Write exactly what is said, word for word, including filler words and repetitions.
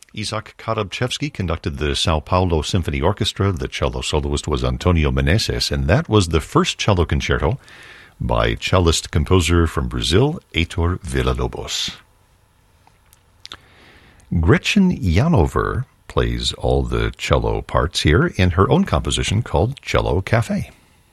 Isaac Karabchevsky conducted the Sao Paulo Symphony Orchestra. The cello soloist was Antonio Meneses, and that was the first cello concerto by cellist-composer from Brazil, Heitor Villa-Lobos. Gretchen Janover plays all the cello parts here in her own composition called Cello Café.